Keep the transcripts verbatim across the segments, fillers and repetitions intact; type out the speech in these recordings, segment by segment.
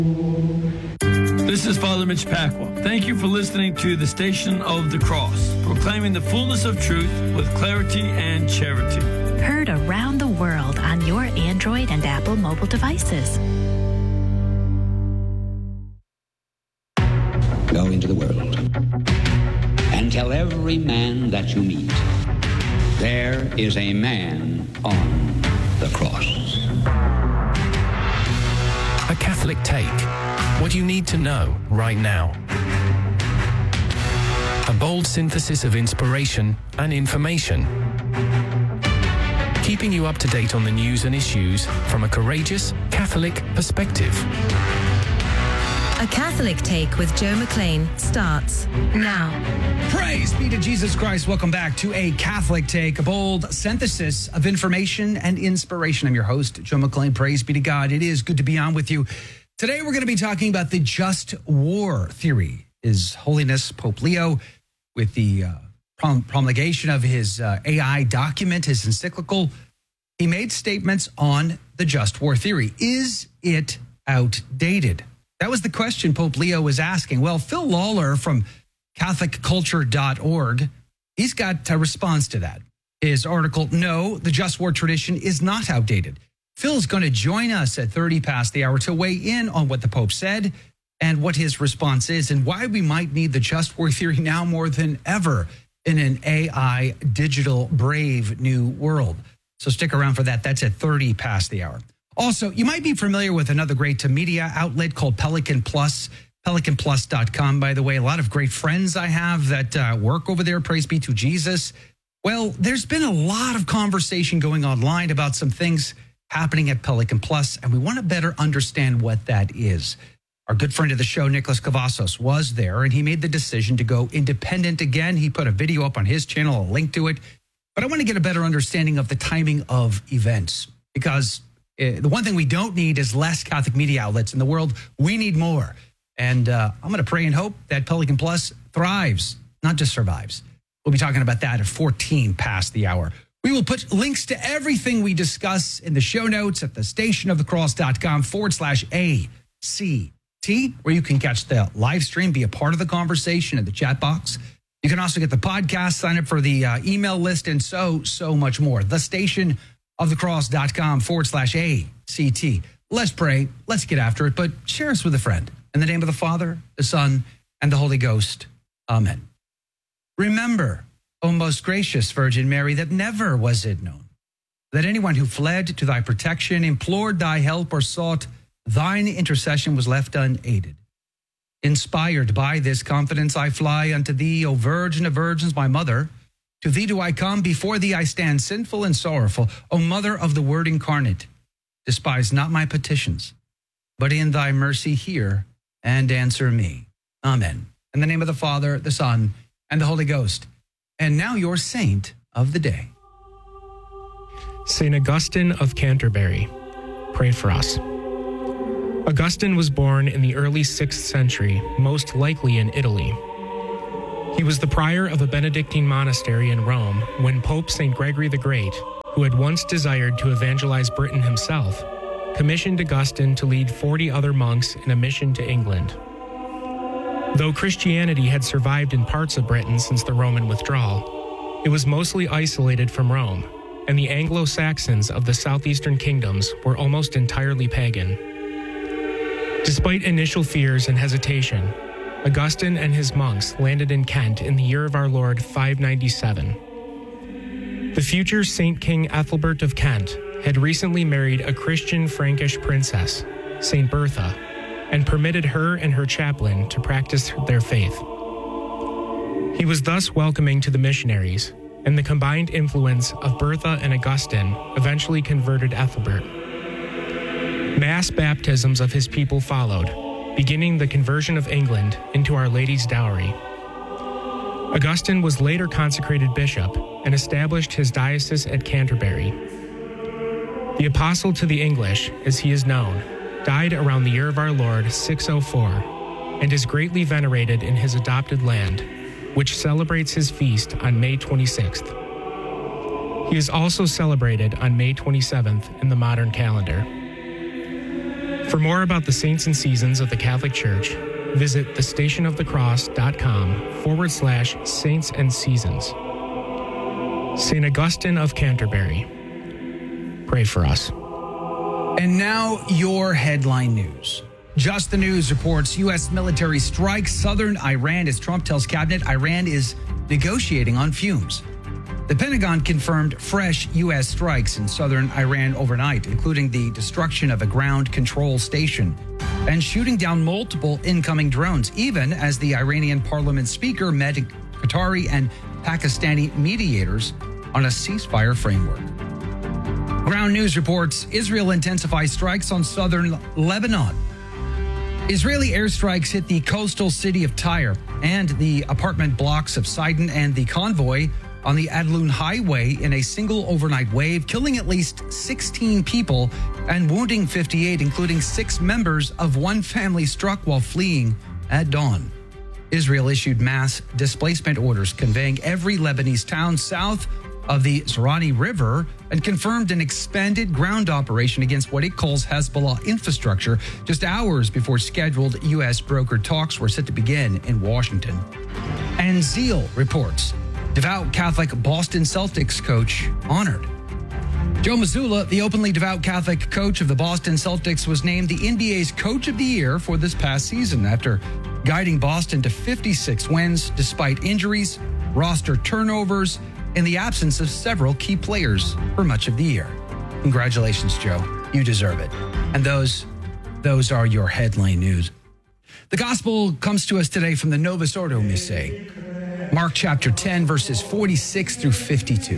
This is Father Mitch Pacwa. Thank you for listening to the Station of the Cross, proclaiming the fullness of truth with clarity and charity. Heard around the world on your Android and Apple mobile devices. Go into the world and tell every man that you meet, there is a man on the cross. A Catholic Take. What you need to know right now. A bold synthesis of inspiration and information. Keeping you up to date on the news and issues from a courageous Catholic perspective. A Catholic Take with Joe McLean starts now. Praise be to Jesus Christ. Welcome back to A Catholic Take, a bold synthesis of information and inspiration. I'm your host, Joe McLean. Praise be to God. It is good to be on with you. Today, we're going to be talking about the just war theory. His Holiness Pope Leo, with the uh, prom- promulgation of his uh, A I document, his encyclical, he made statements on the just war theory. Is it outdated? That was the question Pope Leo was asking. Well, Phil Lawler from Catholic Culture dot org, he's got a response to that. His article, No, the Just War tradition is not outdated. Phil's going to join us at thirty past the hour to weigh in on what the Pope said and what his response is and why we might need the just war theory now more than ever in an A I, digital, brave new world. So stick around for that. That's at thirty past the hour. Also, you might be familiar with another great media outlet called Pelican Plus, pelican plus dot com, by the way. A lot of great friends I have that uh, work over there. Praise be to Jesus. Well, there's been a lot of conversation going online about some things happening at Pelican Plus, and we want to better understand what that is. Our good friend of the show, Nicholas Cavazos, was there, and he made the decision to go independent again. He put a video up on his channel, a link to it. But I want to get a better understanding of the timing of events, because uh, the one thing we don't need is less Catholic media outlets in the world. We need more. And uh, I'm going to pray and hope that Pelican Plus thrives, not just survives. We'll be talking about that at fourteen past the hour. We will put links to everything we discuss in the show notes at the stationofthecross.com forward slash ACT, where you can catch the live stream, be a part of the conversation in the chat box. You can also get the podcast, sign up for the uh, email list, and so, so much more. The stationofthecross.com forward slash ACT. Let's pray. Let's get after it, but share us with a friend. In the name of the Father, the Son, and the Holy Ghost. Amen. Remember, O most gracious Virgin Mary, that never was it known that anyone who fled to thy protection, implored thy help, or sought thine intercession was left unaided. Inspired by this confidence, I fly unto thee, O Virgin of Virgins, my mother. To thee do I come, before thee I stand sinful and sorrowful. O Mother of the Word incarnate, despise not my petitions, but in thy mercy hear and answer me. Amen. In the name of the Father, the Son, and the Holy Ghost. And now your saint of the day. Saint Augustine of Canterbury, pray for us. Augustine was born in the early sixth century, most likely in Italy. He was the prior of a Benedictine monastery in Rome when Pope Saint Gregory the Great, who had once desired to evangelize Britain himself, commissioned Augustine to lead forty other monks in a mission to England. Though Christianity had survived in parts of Britain since the Roman withdrawal, it was mostly isolated from Rome, and the Anglo-Saxons of the southeastern kingdoms were almost entirely pagan. Despite initial fears and hesitation, Augustine and his monks landed in Kent in the year of our Lord five ninety-seven. The future Saint King Ethelbert of Kent had recently married a Christian Frankish princess, Saint Bertha, and permitted her and her chaplain to practice their faith. He was thus welcoming to the missionaries, and the combined influence of Bertha and Augustine eventually converted Ethelbert. Mass baptisms of his people followed, beginning the conversion of England into Our Lady's dowry. Augustine was later consecrated bishop and established his diocese at Canterbury. The Apostle to the English, as he is known, died around the year of our Lord six oh four, and is greatly venerated in his adopted land, which celebrates his feast on May twenty-sixth. He is also celebrated on May twenty-seventh in the modern calendar. For more about the saints and seasons of the Catholic Church, visit thestationofthecross.com forward slash saints and seasons. Saint Augustine of Canterbury, pray for us. And now your headline news. Just the News reports U S military strikes southern Iran as Trump tells cabinet Iran is negotiating on fumes. The Pentagon confirmed fresh U S strikes in southern Iran overnight, including the destruction of a ground control station and shooting down multiple incoming drones, even as the Iranian parliament speaker met Qatari and Pakistani mediators on a ceasefire framework. Ground News reports Israel intensifies strikes on southern Lebanon. Israeli airstrikes hit the coastal city of Tyre and the apartment blocks of Sidon and the convoy on the Adlun Highway in a single overnight wave, killing at least sixteen people and wounding fifty-eight, including six members of one family struck while fleeing at dawn. Israel issued mass displacement orders conveying every Lebanese town south of the Zerani River and confirmed an expanded ground operation against what it calls Hezbollah infrastructure just hours before scheduled U S brokered talks were set to begin in Washington. And Zeal reports devout Catholic Boston Celtics coach honored. Joe Mazzulla, the openly devout Catholic coach of the Boston Celtics, was named the N B A's Coach of the Year for this past season after guiding Boston to fifty-six wins despite injuries, roster turnovers, in the absence of several key players for much of the year. Congratulations, Joe. You deserve it. And those, those are your headline news. The gospel comes to us today from the Novus Ordo Missae, Mark chapter ten, verses forty-six through fifty-two.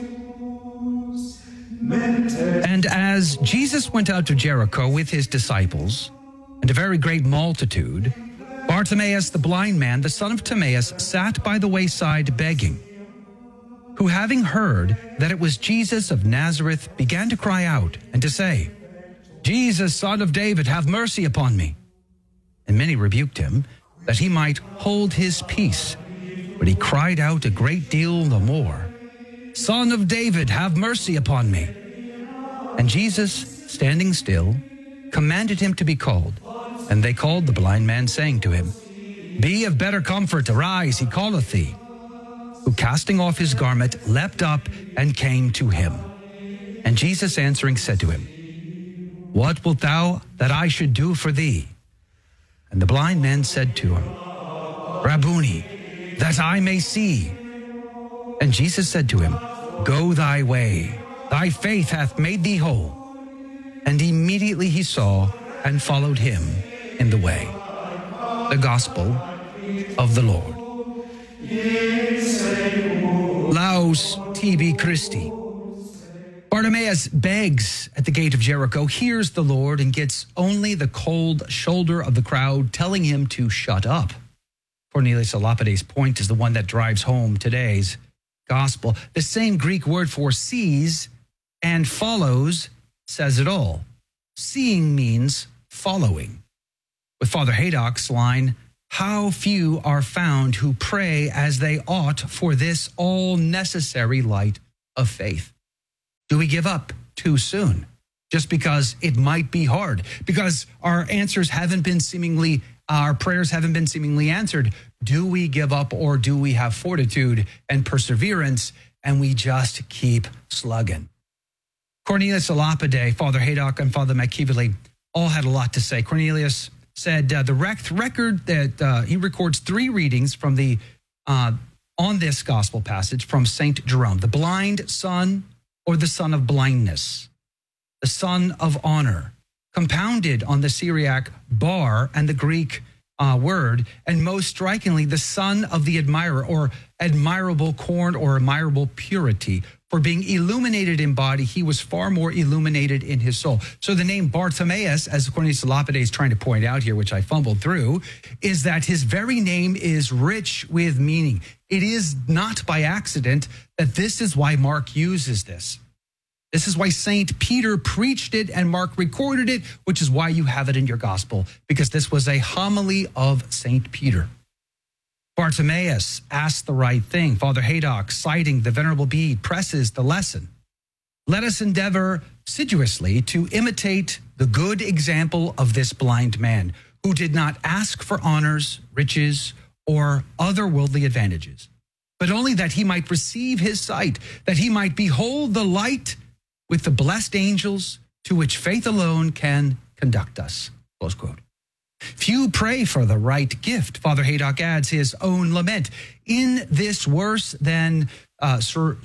And as Jesus went out to Jericho with his disciples and a very great multitude, Bartimaeus the blind man, the son of Timaeus, sat by the wayside begging, who, having heard that it was Jesus of Nazareth, began to cry out and to say, Jesus, Son of David, have mercy upon me. And many rebuked him, that he might hold his peace. But he cried out a great deal the more, Son of David, have mercy upon me. And Jesus, standing still, commanded him to be called. And they called the blind man, saying to him, Be of better comfort, arise, he calleth thee. Who, casting off his garment, leapt up and came to him. And Jesus answering said to him, What wilt thou that I should do for thee? And the blind man said to him, Rabboni, that I may see. And Jesus said to him, Go thy way, thy faith hath made thee whole. And immediately he saw and followed him in the way. The Gospel of the Lord. Laus tibi Christi. Bartimaeus begs at the gate of Jericho, hears the Lord, and gets only the cold shoulder of the crowd telling him to shut up. Cornelius a Lapide's point is the one that drives home today's gospel. The same Greek word for sees and follows says it all. Seeing means following. With Father Haydock's line, how few are found who pray as they ought for this all necessary light of faith. Do we give up too soon just because it might be hard, because our answers haven't been seemingly, our prayers haven't been seemingly answered? Do we give up, or do we have fortitude and perseverance and we just keep slugging? Cornelius a Lapide, Father Haydock, and Father McKeeverly all had a lot to say. Cornelius said uh, the rec- record that uh, he records three readings from the uh, on this gospel passage from Saint Jerome: the blind son, or the son of blindness, the son of honor, compounded on the Syriac bar and the Greek uh, word, and most strikingly, the son of the admirer, or admirable corn, or admirable purity. For being illuminated in body, he was far more illuminated in his soul. So the name Bartimaeus, as Cornelius Lapide is trying to point out here, which I fumbled through, is that his very name is rich with meaning. It is not by accident that this is why Mark uses this. This is why Saint Peter preached it and Mark recorded it, which is why you have it in your gospel, because this was a homily of Saint Peter. Bartimaeus asked the right thing. Father Haydock, citing the Venerable Bede, presses the lesson. Let us endeavor assiduously to imitate the good example of this blind man who did not ask for honors, riches, or other worldly advantages, but only that he might receive his sight, that he might behold the light with the blessed angels to which faith alone can conduct us. Close quote. Few pray for the right gift. Father Haydock adds his own lament. In this worse than uh,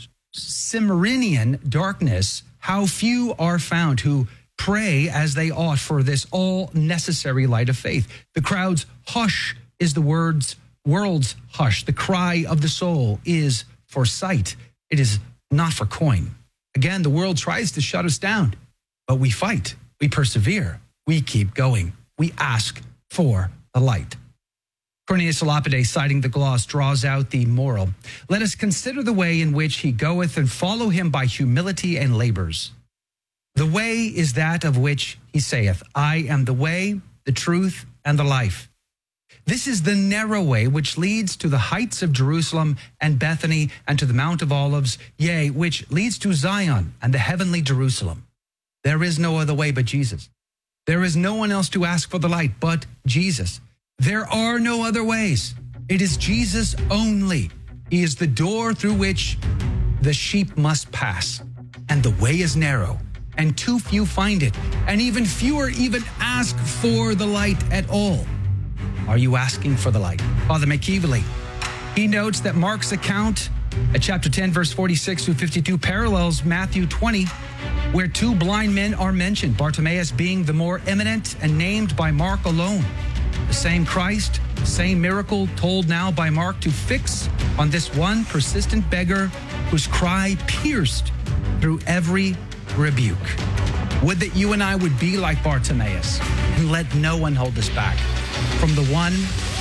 Cimmerian darkness, how few are found who pray as they ought for this all necessary light of faith. The crowd's hush is the words, world's hush. The cry of the soul is for sight. It is not for coin. Again, the world tries to shut us down, but we fight. We persevere. We keep going. We ask for the light. Cornelius a Lapide, citing the gloss, draws out the moral. Let us consider the way in which he goeth and follow him by humility and labors. The way is that of which he saith, I am the way, the truth, and the life. This is the narrow way which leads to the heights of Jerusalem and Bethany and to the Mount of Olives, yea, which leads to Zion and the heavenly Jerusalem. There is no other way but Jesus. There is no one else to ask for the light but Jesus. There are no other ways. It is Jesus only. He is the door through which the sheep must pass. And the way is narrow, and too few find it, and even fewer even ask for the light at all. Are you asking for the light? Father McKeevely, he notes that Mark's account at chapter ten, verse forty-six through fifty-two parallels Matthew twenty, where two blind men are mentioned, Bartimaeus being the more eminent and named by Mark alone. The same Christ, same miracle told now by Mark to fix on this one persistent beggar whose cry pierced through every rebuke. Would that you and I would be like Bartimaeus and let no one hold us back from the one,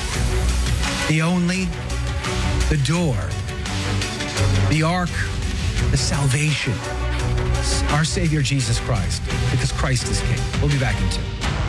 the only, the door, the ark, the salvation, our Savior Jesus Christ, because Christ is King. We'll be back in two.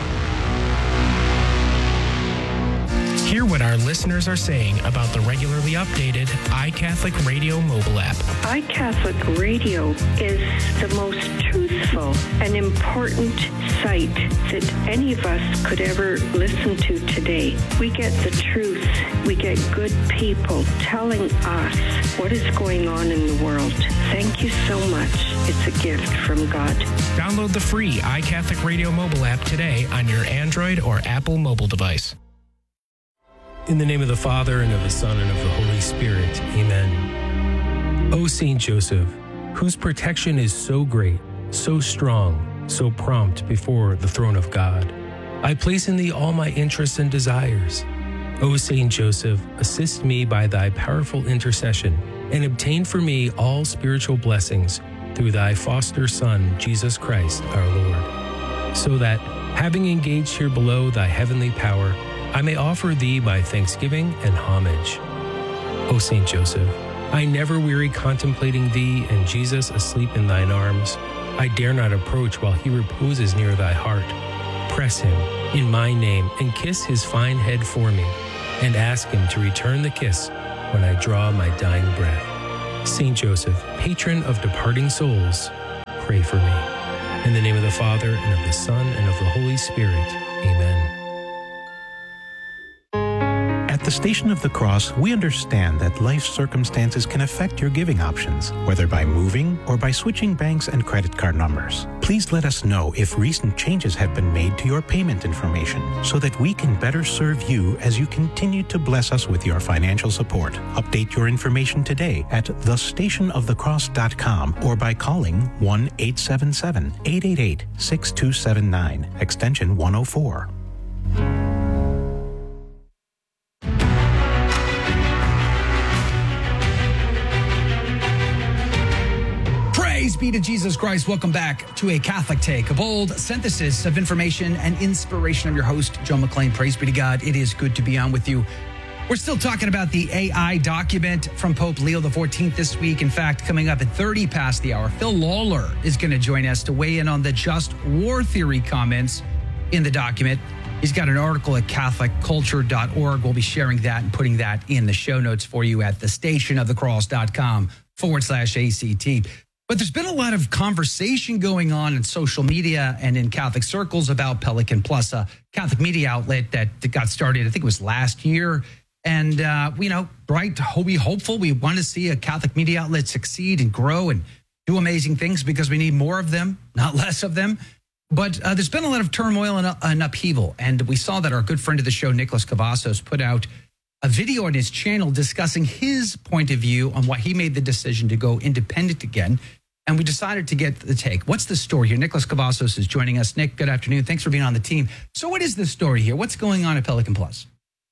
Hear what our listeners are saying about the regularly updated iCatholic Radio mobile app. iCatholic Radio is the most truthful and important site that any of us could ever listen to today. We get the truth. We get good people telling us what is going on in the world. Thank you so much. It's a gift from God. Download the free iCatholic Radio mobile app today on your Android or Apple mobile device. In the name of the Father, and of the Son, and of the Holy Spirit. Amen. O Saint Joseph, whose protection is so great, so strong, so prompt before the throne of God, I place in thee all my interests and desires. O Saint Joseph, assist me by thy powerful intercession, and obtain for me all spiritual blessings through thy foster Son, Jesus Christ, our Lord, so that, having engaged here below thy heavenly power, I may offer thee my thanksgiving and homage. O Saint Joseph, I never weary contemplating thee and Jesus asleep in thine arms. I dare not approach while he reposes near thy heart. Press him in my name and kiss his fine head for me, and ask him to return the kiss when I draw my dying breath. Saint Joseph, patron of departing souls, pray for me. In the name of the Father, and of the Son, and of the Holy Spirit. Amen. At the Station of the Cross, we understand that life circumstances can affect your giving options, whether by moving or by switching banks and credit card numbers. Please let us know if recent changes have been made to your payment information so that we can better serve you as you continue to bless us with your financial support. Update your information today at the station of the cross dot com or by calling one eight seven seven, eight eight eight, six two seven nine, extension one oh four. Praise be to Jesus Christ. Welcome back to A Catholic Take, a bold synthesis of information and inspiration. I'm your host, Joe McClain. Praise be to God. It is good to be on with you. We're still talking about the A I document from Pope Leo the fourteenth this week. In fact, coming up at thirty past the hour, Phil Lawler is going to join us to weigh in on the just war theory comments in the document. He's got an article at catholic culture dot org. We'll be sharing that and putting that in the show notes for you at the station of the cross dot com forward slash A C T. But there's been a lot of conversation going on in social media and in Catholic circles about Pelican Plus, a Catholic media outlet that got started, I think it was last year. And, uh, you know, bright, we hopeful. We want to see a Catholic media outlet succeed and grow and do amazing things because we need more of them, not less of them. But uh, there's been a lot of turmoil and, uh, and upheaval. And we saw that our good friend of the show, Nicholas Cavazos, put out a video on his channel discussing his point of view on why he made the decision to go independent again. And we decided to get the take. What's the story here? Nicholas Cavazos is joining us. Nick, good afternoon. Thanks for being on the team. So what is the story here? What's going on at Pelican Plus?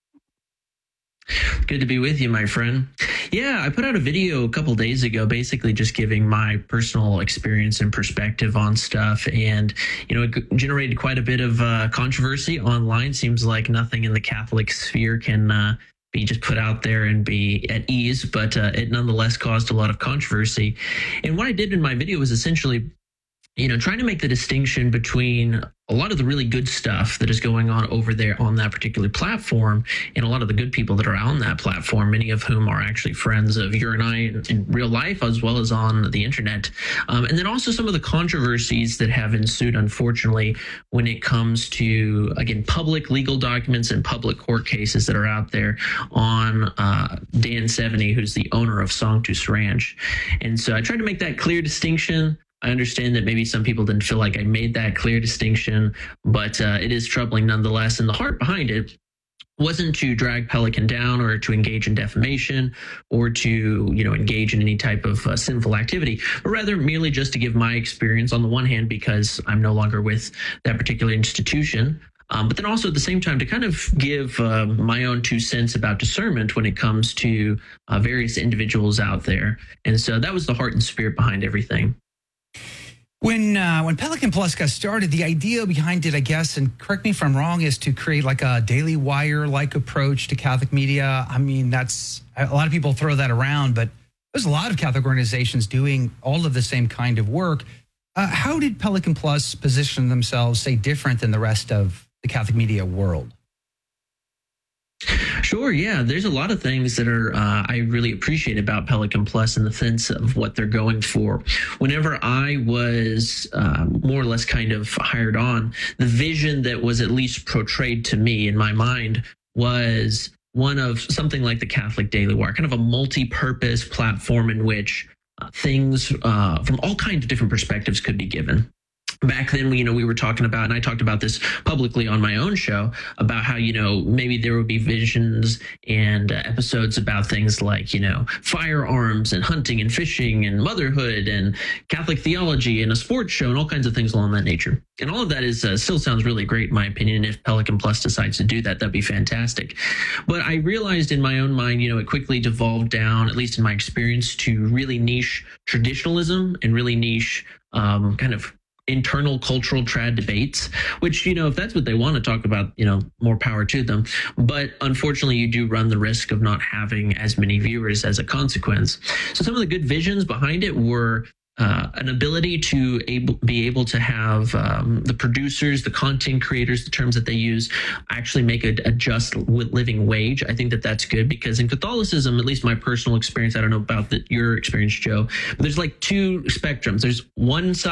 Good to be with you, my friend. Yeah, I put out a video a couple days ago, basically just giving my personal experience and perspective on stuff. And, you know, it generated quite a bit of uh, controversy online. Seems like nothing in the Catholic sphere can uh, be just put out there and be at ease, but uh, it nonetheless caused a lot of controversy. And what I did in my video was essentially, you know, trying to make the distinction between a lot of the really good stuff that is going on over there on that particular platform and a lot of the good people that are on that platform, many of whom are actually friends of you and I in, in real life as well as on the internet. Um, and then also some of the controversies that have ensued, unfortunately, when it comes to, again, public legal documents and public court cases that are out there on uh, Dan Seveny, who's the owner of Sanctus Ranch. And so I tried to make that clear distinction. I understand that maybe some people didn't feel like I made that clear distinction, but uh, it is troubling nonetheless. And the heart behind it wasn't to drag Pelican down or to engage in defamation or to, you know, engage in any type of uh, sinful activity, but rather merely just to give my experience on the one hand, because I'm no longer with that particular institution. Um, but then also at the same time to kind of give uh, my own two cents about discernment when it comes to uh, various individuals out there. And so that was the heart and spirit behind everything. When uh, when Pelican Plus got started, the idea behind it, I guess, and correct me if I'm wrong, is to create like a Daily Wire-like approach to Catholic media. I mean, that's a lot of people throw that around, but there's a lot of Catholic organizations doing all of the same kind of work. Uh, how did Pelican Plus position themselves, say, different than the rest of the Catholic media world? Sure, yeah. There's a lot of things that are uh, I really appreciate about Pelican Plus in the sense of what they're going for. Whenever I was uh, more or less kind of hired on, the vision that was at least portrayed to me in my mind was one of something like the Catholic Daily Wire, kind of a multi-purpose platform in which uh, things uh, from all kinds of different perspectives could be given. Back then, you know, we were talking about, and I talked about this publicly on my own show, about how, you know, maybe there would be visions and uh, episodes about things like, you know, firearms and hunting and fishing and motherhood and Catholic theology and a sports show and all kinds of things along that nature. And all of that is uh, still sounds really great, in my opinion. And if Pelican Plus decides to do that, that'd be fantastic. But I realized in my own mind, you know, it quickly devolved down, at least in my experience, to really niche traditionalism and really niche um, kind of internal cultural trad debates, which, you know, if that's what they want to talk about, you know, more power to them. But unfortunately, you do run the risk of not having as many viewers as a consequence. So some of the good visions behind it were uh, an ability to able, be able to have um, the producers, the content creators, the terms that they use, actually make a, a just living wage. I think that that's good because in Catholicism, at least my personal experience, I don't know about the, your experience, Joe, but there's like two spectrums. There's one side